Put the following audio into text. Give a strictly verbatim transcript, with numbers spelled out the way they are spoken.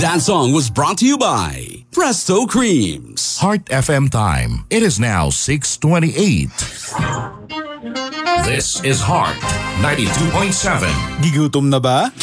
That song was brought to you by Presto Creams. Heart F M time. It is now six twenty-eight. This is Heart ninety-two point seven. Gigutom na ba?